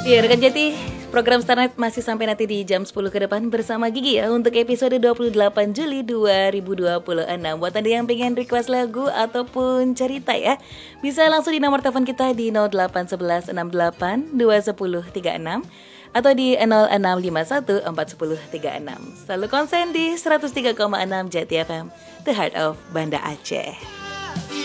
Ya, rekan Jati, program Starnet masih sampai nanti di jam 10 ke depan bersama Gigi ya untuk episode 28 Juli 2026. Buat Anda yang pengen request lagu ataupun cerita ya, bisa langsung di nomor telepon kita di 0811 68 210 36 atau di 0651 410 36. Selalu konsen di 103,6 Jati FM, The Heart of Banda Aceh.